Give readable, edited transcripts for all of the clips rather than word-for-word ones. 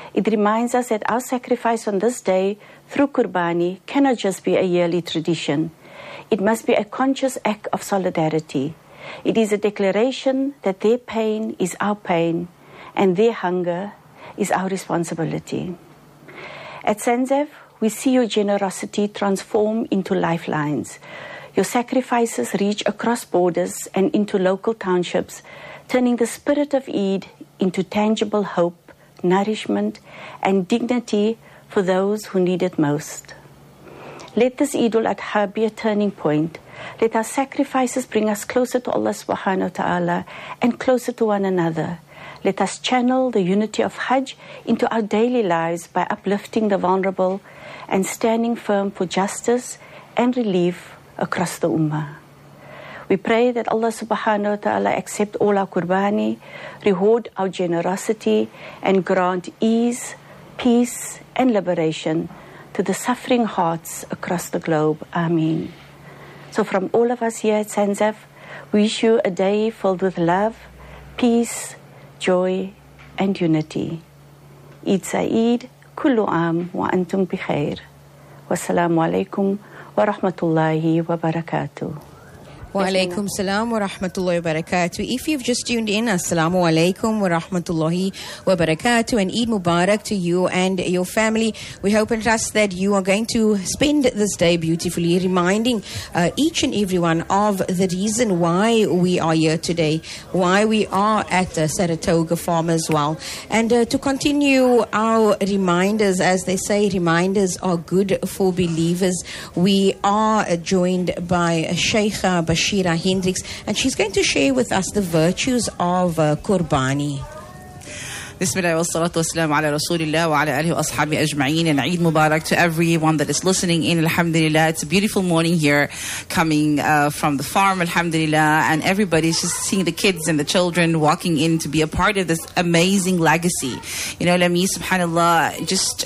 It reminds us that our sacrifice on this day through Qurbani cannot just be a yearly tradition. It must be a conscious act of solidarity. It is a declaration that their pain is our pain and their hunger is our responsibility. At Sanzef, we see your generosity transform into lifelines. Your sacrifices reach across borders and into local townships, turning the spirit of Eid into tangible hope, nourishment, and dignity for those who need it most. Let this Eid al-Adha be a turning point. Let our sacrifices bring us closer to Allah subhanahu wa ta'ala and closer to one another. Let us channel the unity of Hajj into our daily lives by uplifting the vulnerable and standing firm for justice and relief across the Ummah. We pray that Allah subhanahu wa ta'ala accept all our Qurbani, reward our generosity, and grant ease, peace, and liberation to the suffering hearts across the globe. Ameen. So from all of us here at Sanzef, we wish you a day filled with love, peace, joy, and unity. Eid Saeed, kullu aam wa antum bi khair. Wassalamu alaikum wa rahmatullahi wa barakatuh. Wa alaikum salam wa rahmatullahi wa barakatuh. If you've just tuned in, assalamu alaikum wa rahmatullahi wa barakatuh, and Eid Mubarak to you and your family. We hope and trust that you are going to spend this day beautifully, reminding each and every one of the reason why we are here today, why we are at Saratoga Farm as well. And to continue our reminders, as they say, reminders are good for believers. We are joined by Sheikha Bashira Hendricks, and she's going to share with us the virtues of Qurbani. Bismillah wa salatu wa salam ala Rasulillah wa ala alihi wa ashabi ajma'een, and Eid Mubarak to everyone that is listening in. Alhamdulillah, it's a beautiful morning here coming from the farm, alhamdulillah, and everybody's just seeing the kids and the children walking in to be a part of this amazing legacy. You know, Lami, subhanallah, just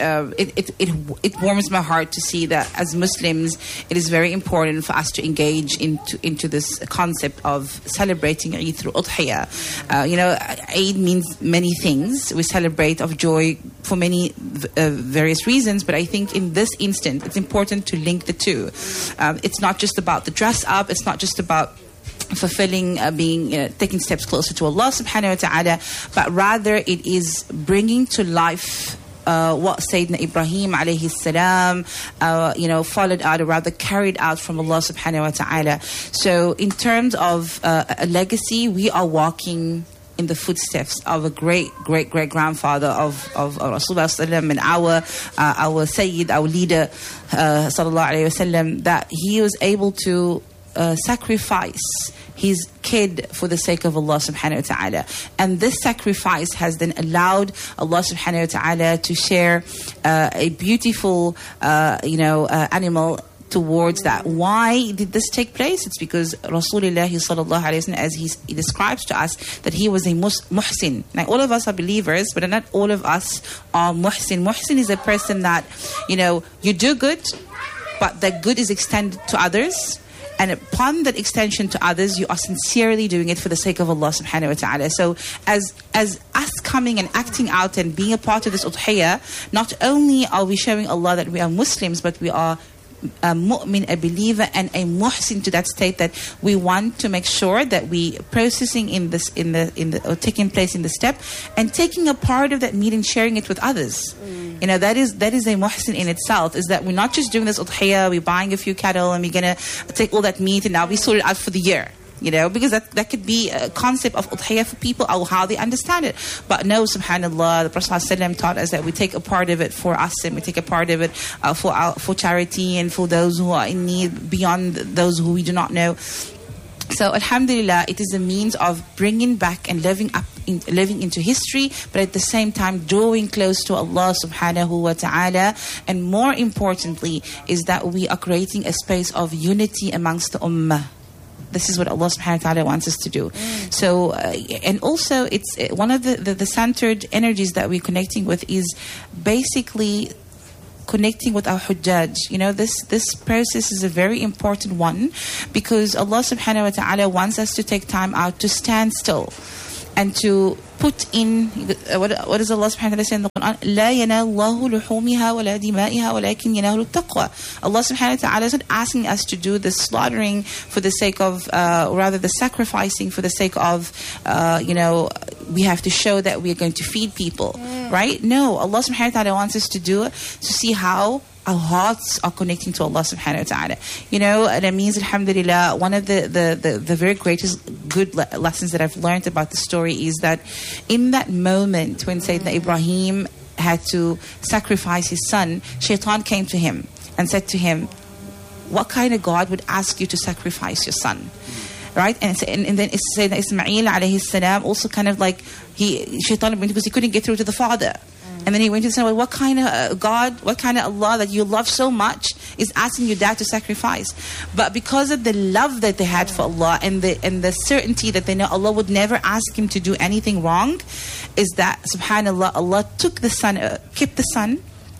it warms my heart to see that as Muslims, it is very important for us to engage into this concept of celebrating Eid through Udhiyah. You know, Eid means many things. We celebrate of joy for many various reasons, but I think in this instant, it's important to link the two. It's not just about the dress up. It's not just about fulfilling, taking steps closer to Allah subhanahu wa ta'ala, but rather it is bringing to life what Sayyidina Ibrahim alayhi salam, followed out, or rather carried out from Allah subhanahu wa ta'ala. So in terms of a legacy, we are walking in the footsteps of a great grandfather of Rasulullah sallallahu and our Sayyid, our leader sallallahu alayhi wasallam, that he was able to sacrifice his kid for the sake of Allah subhanahu wa ta'ala. And this sacrifice has then allowed Allah subhanahu wa ta'ala to share a beautiful animal towards that. Why did this take place? It's because Rasulullah sallallahu alayhi wa sallam, as he describes to us, that he was a muhsin. Now, all of us are believers, but not all of us are muhsin. Muhsin is a person that, you do good, but that good is extended to others. And upon that extension to others, you are sincerely doing it for the sake of Allah subhanahu wa ta'ala. So as us coming and acting out and being a part of this udhiyah, not only are we showing Allah that we are Muslims, but we are a mu'min, a believer, and a muhsin to that state, that we want to make sure that we processing or taking place in the step and taking a part of that meat and sharing it with others. That is a muhsin in itself, is that we're not just doing this udhiyah, we're buying a few cattle and we're going to take all that meat and now we sort it out for the year. Because that could be a concept of udhiyah for people, or how they understand it. But no, subhanAllah, the Prophet ﷺ taught us that we take a part of it for us, and we take a part of it for charity and for those who are in need, beyond those who we do not know. So alhamdulillah, it is a means of bringing back and living into history, but at the same time drawing close to Allah subhanahu wa ta'ala. And more importantly is that we are creating a space of unity amongst the ummah. This is what Allah subhanahu wa ta'ala wants us to do. So, and also it's one of the centered energies that we're connecting with is basically connecting with our hujjaj. This process is a very important one, because Allah subhanahu wa ta'ala wants us to take time out to stand still and to put in what does Allah subhanahu wa ta'ala say in the Quran? لا ينال الله لحومها ولا دمائها ولكن ينال التقوى. Allah subhanahu wa ta'ala is not asking us to do the slaughtering for the sake of, rather the sacrificing for the sake of, we have to show that we are going to feed people, right? No, Allah subhanahu wa ta'ala wants us to do it to see how our hearts are connecting to Allah subhanahu wa ta'ala. And it means, alhamdulillah, one of the very greatest good lessons that I've learned about the story is that in that moment when Sayyidina Ibrahim had to sacrifice his son, Shaitan came to him and said to him, what kind of God would ask you to sacrifice your son? Right? And then Sayyidina Ismail alayhi salam also kind of like, Shaitan went because he couldn't get through to the father. And then he went to say, well, what kind of God, what kind of Allah that you love so much is asking your dad to sacrifice? But because of the love that they had for Allah and the certainty that they know Allah would never ask him to do anything wrong, is that, subhanAllah, Allah took the son, kept the son.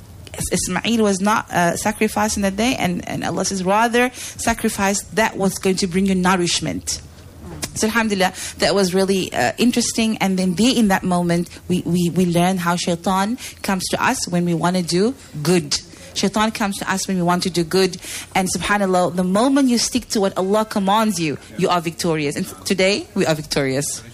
Ismail was not sacrificed in that day, and Allah says, rather sacrifice that was going to bring you nourishment. So alhamdulillah, that was really interesting. And then there in that moment, we learn how shaitan comes to us when we want to do good. Shaitan comes to us when we want to do good. And subhanallah, the moment you stick to what Allah commands you, you are victorious. And today, we are victorious.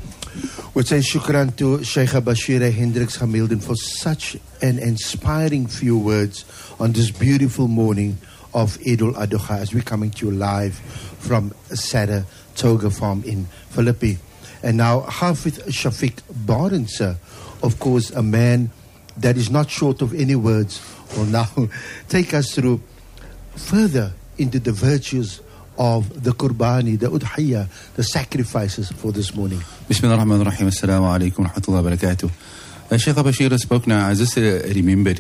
We say shukran to Sheikha Bashira Hendricks Hamilton for such an inspiring few words on this beautiful morning of Eid al-Adha as we're coming to you live from Sadr Toga Farm in Philippi. And now Hafiz Shafiq Barense, of course a man that is not short of any words, will now take us through further into the virtues of the Qurbani, the Udhiyya, the sacrifices for this morning. Bismillah ar-Rahman ar-Rahim. Assalamu alaikum wa rahmatullahi wa barakatuh. Sheikh Bashir spoke now, I just remembered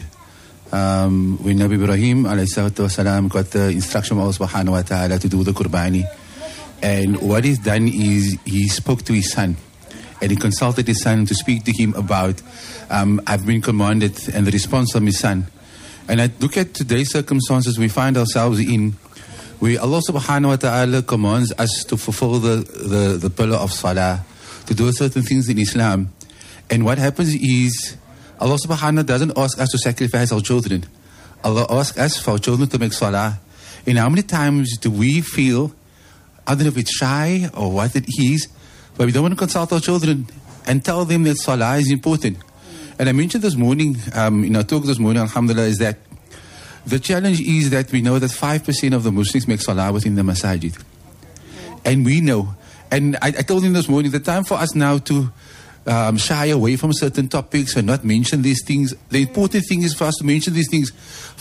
when Nabi Ibrahim alayhi got the instruction of Allah subhanahu wa ta'ala to do the Qurbani. And what he's done is he spoke to his son and he consulted his son to speak to him about I've been commanded, and the response from his son. And I look at today's circumstances we find ourselves in, where Allah subhanahu wa ta'ala commands us to fulfill the pillar of salah, to do certain things in Islam. And what happens is Allah subhanahu wa ta'ala doesn't ask us to sacrifice our children. Allah asks us for our children to make salah. And how many times do we feel, I don't know if it's shy or what it is, but we don't want to consult our children and tell them that salah is important. And I mentioned this morning, in our talk this morning, alhamdulillah, is that the challenge is that we know that 5% of the Muslims make salah within the masajid. And we know, and I told him this morning, the time for us now to shy away from certain topics and not mention these things. The important thing is for us to mention these things.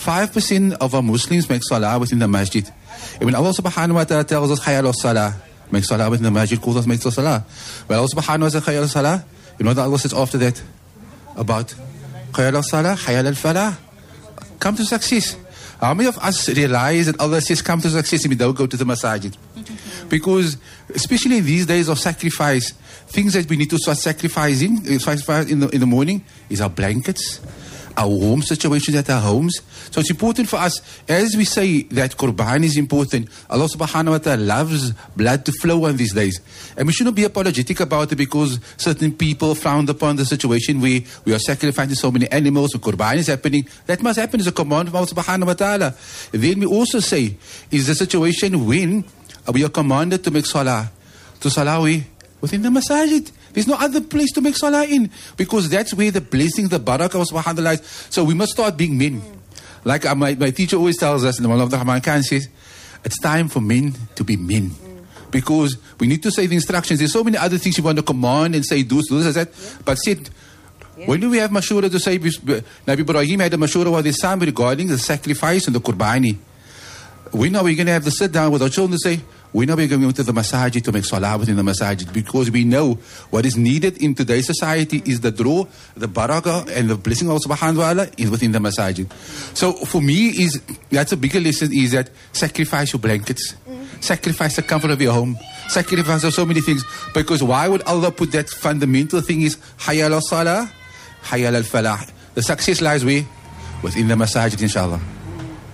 5% of our Muslims make salah within the masjid. And when Allah subhanahu wa ta'ala tells us, Hayya ala salah, make salah within the masjid, calls us make salah. When Allah subhanahu wa ta'ala says, Hayya ala salah, you know what Allah says after that? About Hayya ala salah, Hayya ala falah. Come to success. How many of us realize that Allah says, come to success, and we don't go to the masajid? Because, especially in these days of sacrifice, things that we need to start sacrificing in the morning is our blankets, our home situations at our homes. So it's important for us, as we say that Qurban is important, Allah subhanahu wa ta'ala loves blood to flow on these days. And we shouldn't be apologetic about it because certain people frowned upon the situation where we are sacrificing so many animals, and Qurban is happening. That must happen as a command of Allah subhanahu wa ta'ala. Then we also say, is the situation when we are commanded to make salah. To salah within the masajid. There's no other place to make salah in, because that's where the blessing, the barakah of subhanahu wa ta'ala is. So we must start being men. Like my teacher always tells us, and Mawlana Abdul Rahman Khan says, it's time for men to be men. Because we need to say the instructions. There's so many other things you want to command and say, do this, that. But said, when do we have mashura to say, Nabi Ibrahim had a mashura with his son regarding the sacrifice and the Qurbani. When are we going to have to sit down with our children to say, when are we going to the masajid to make salah within the masajid? Because we know what is needed in today's society is the draw, the barakah, and the blessing of Allah subhanahu wa ta'ala is within the masajid. So for me, that's a bigger lesson, is that sacrifice your blankets, sacrifice the comfort of your home, sacrifice of so many things. Because why would Allah put that fundamental thing is Hayya ala salah, Hayya ala falah. The success lies where? Within the masajid, inshallah.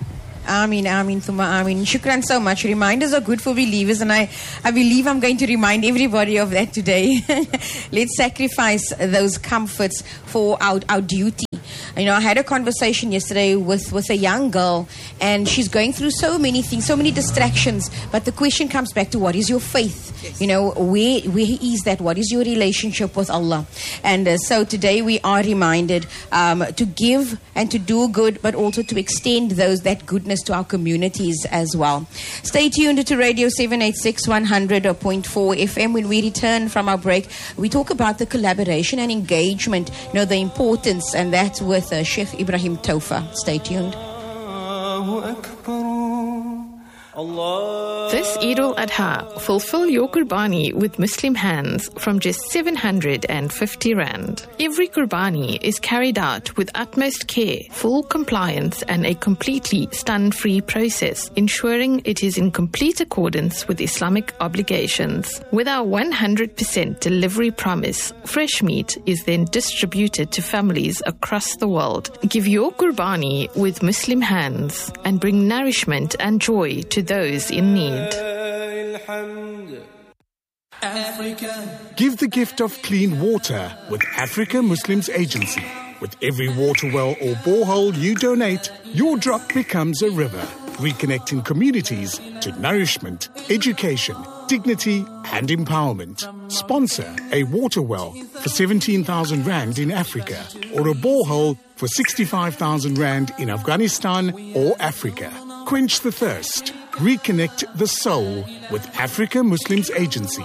Ameen, ameen, thumma ameen. Shukran so much. Reminders are good for believers, and I believe I'm going to remind everybody of that today. Let's sacrifice those comforts for our duty. You know, I had a conversation yesterday with a young girl, and she's going through so many things, so many distractions, but the question comes back to, what is your faith? Yes. You know, where is that? What is your relationship with Allah? And so today we are reminded to give and to do good, but also to extend that goodness to our communities as well. Stay tuned to Radio 786 100.4 FM. When we return from our break, we talk about the collaboration and engagement, you know, the importance, and that's with Sheikh Ibrahim Tofa. Stay tuned. This Eid al-Adha, fulfill your Qurbani with Muslim hands from just 750 Rand. Every Qurbani is carried out with utmost care, full compliance and a completely stun-free process, ensuring it is in complete accordance with Islamic obligations. With our 100% delivery promise, fresh meat is then distributed to families across the world. Give your Qurbani with Muslim hands and bring nourishment and joy to those in need. Africa. Give the gift of clean water with Africa Muslims Agency. With every water well or borehole you donate, your drop becomes a river, reconnecting communities to nourishment, education, dignity and empowerment. Sponsor a water well for 17,000 Rand in Africa, or a borehole for 65,000 Rand in Afghanistan or Africa. Quench the thirst. Reconnect the soul with Africa Muslims Agency.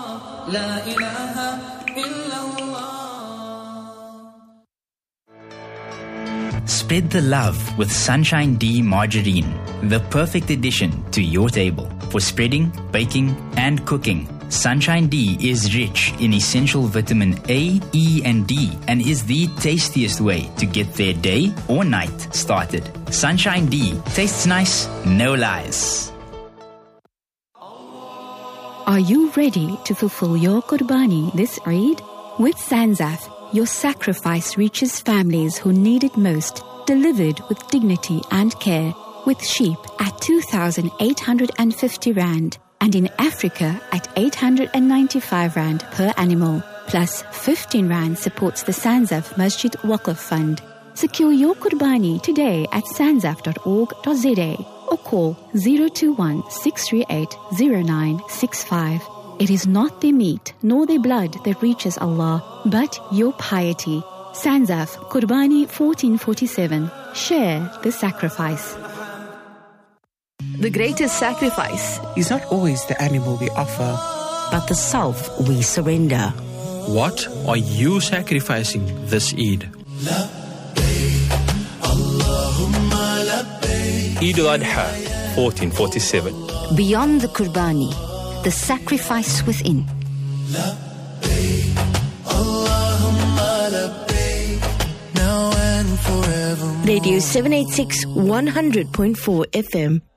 Spread the love with Sunshine D Margarine, the perfect addition to your table for spreading, baking, and cooking. Sunshine D is rich in essential vitamin A, E, and D, and is the tastiest way to get their day or night started. Sunshine D tastes nice, no lies. Are you ready to fulfill your Qurbani this Eid? With Zanzaf, your sacrifice reaches families who need it most, delivered with dignity and care, with sheep at 2,850 Rand, and in Africa at 895 Rand per animal, plus 15 Rand supports the Zanzaf Masjid Waqf Fund. Secure your Qurbani today at zanzaf.org.za or call 021 638 0965. It is not their meat nor their blood that reaches Allah, but your piety. Zanzaf Qurbani 1447. Share the sacrifice. The greatest sacrifice is not always the animal we offer, but the self we surrender. What are you sacrificing this Eid? Eid al-Adha 1447. Beyond the Qurbani, the sacrifice within. Radio 786 100.4 FM.